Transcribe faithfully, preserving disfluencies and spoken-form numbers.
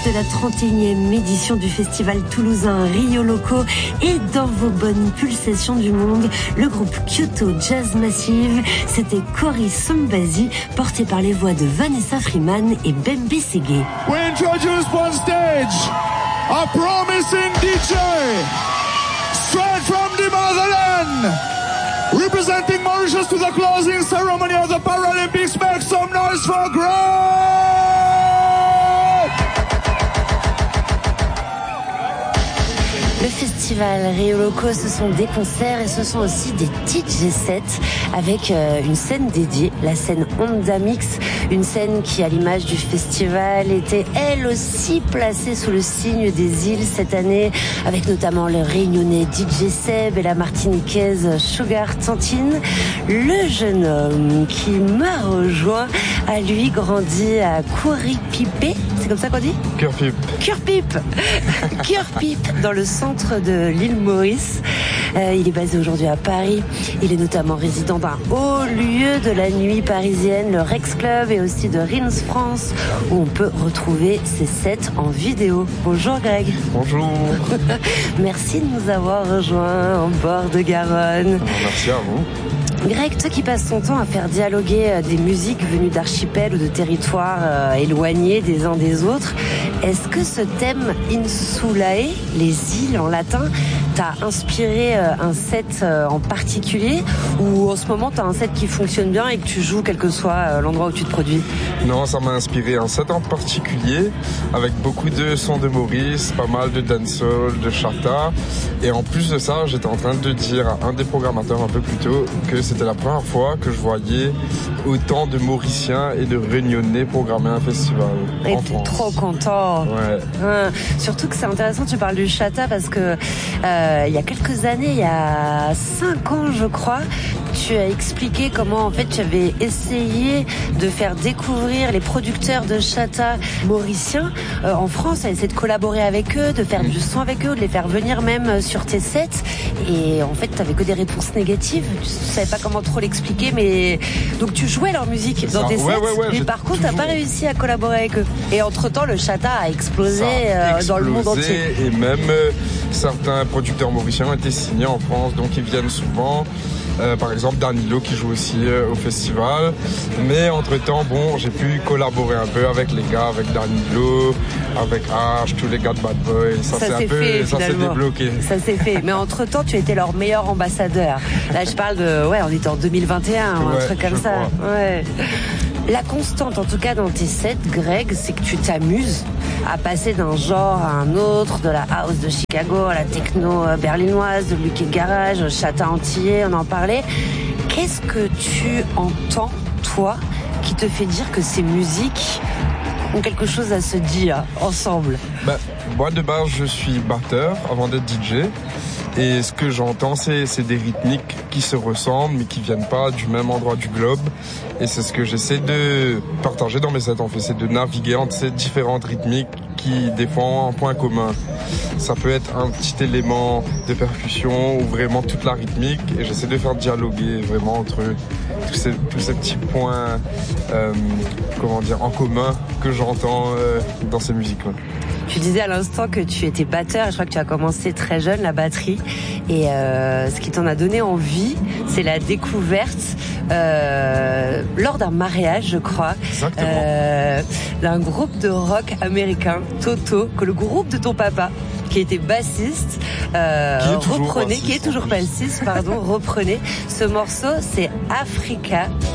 de la trente et unième édition du festival toulousain Rio Loco et dans vos bonnes pulsations du monde, le groupe Kyoto Jazz Massive, c'était Cory Sombazi, porté par les voix de Vanessa Freeman et Bembe Ségué. We introduce on stage a promising D J straight from the motherland, representing Mauritius to the closing ceremony of the Paralympics. Make some noise for Greg! Le festival Rio Loco, ce sont des concerts et ce sont aussi des D J sets avec euh, une scène dédiée, la scène Honda Mix, une scène qui, à l'image du festival, était elle aussi placée sous le signe des îles cette année, avec notamment le réunionnais D J Seb et la martiniquaise Sugar Tantine. Le jeune homme qui m'a rejoint a lui grandi à Kouripipé, c'est comme ça qu'on dit ? Curpip. Curpip Curpip, dans le centre de l'île Maurice. Euh, il est basé aujourd'hui à Paris. Il est notamment résident d'un haut lieu de la nuit parisienne, le Rex Club, et aussi de Rins France, où on peut retrouver ses sets en vidéo. Bonjour Greg. Bonjour. Merci de nous avoir rejoints en bord de Garonne. Merci à vous. Greg, toi qui passes ton temps à faire dialoguer des musiques venues d'archipels ou de territoires euh, éloignés des uns des autres, est-ce que ce thème Insulae, les îles en latin, t'a inspiré euh, un set euh, en particulier, ou en ce moment t'as un set qui fonctionne bien et que tu joues quel que soit euh, l'endroit où tu te produis? Non, ça m'a inspiré un set en particulier avec beaucoup de sons de Maurice, pas mal de dancehall, de chata, et en plus de ça, j'étais en train de dire à un des programmateurs un peu plus tôt que c'était la première fois que je voyais autant de Mauriciens et de Réunionnais programmer un festival et en t'es France. Trop content. Ouais. Hein, surtout que c'est intéressant, tu parles du chata parce que euh, il y a quelques années, il y a cinq ans je crois, tu as expliqué comment en fait tu avais essayé de faire découvrir les producteurs de chata mauriciens euh, en France, à essayer de collaborer avec eux, de faire du son avec eux, de les faire venir même sur tes sets, et en fait t'avais que des réponses négatives, tu savais pas comment trop l'expliquer, mais donc tu jouais leur musique dans Ça, tes ouais, sets, ouais, ouais, mais j'ai par contre t'as toujours... pas réussi à collaborer avec eux. Et entre temps le chata a explosé, Ça a euh, explosé dans le monde entier. Et même euh, certains producteurs mauriciens ont été signés en France, donc ils viennent souvent. Euh, par exemple Danilo qui joue aussi euh, au festival, mais entre temps bon j'ai pu collaborer un peu avec les gars, avec Danilo, avec H, tous les gars de Bad Boy, ça, Ça c'est s'est un peu fait, ça s'est finalement. débloqué. Ça s'est fait, mais entre temps tu étais leur meilleur ambassadeur. Là je parle de, ouais on était en deux mille vingt et un, Ouais, un truc comme je ça. crois. Ouais. La constante, en tout cas dans tes sets, Greg, c'est que tu t'amuses à passer d'un genre à un autre, de la house de Chicago à la techno berlinoise, de l'U K Garage, chata antillais, on en parlait. Qu'est-ce que tu entends, toi, qui te fait dire que ces musiques ont quelque chose à se dire ensemble? Bah, moi de base je suis batteur avant d'être D J. Et ce que j'entends, c'est, c'est des rythmiques qui se ressemblent, mais qui viennent pas du même endroit du globe. Et c'est ce que j'essaie de partager dans mes sets, en fait. C'est de naviguer entre ces différentes rythmiques qui, des fois, ont un point commun. Ça peut être un petit élément de percussion ou vraiment toute la rythmique. Et j'essaie de faire dialoguer vraiment entre tous ces, tous ces petits points, euh, comment dire, en commun que j'entends euh, dans ces musiques-là. Tu disais à l'instant que tu étais batteur, et je crois que tu as commencé très jeune la batterie, et euh, ce qui t'en a donné envie, c'est la découverte euh, lors d'un mariage, je crois, euh, d'un groupe de rock américain, Toto, que le groupe de ton papa, qui était bassiste, euh, qui est reprenez, bassiste, qui est toujours bassiste, pardon, reprenez ce morceau, c'est Africa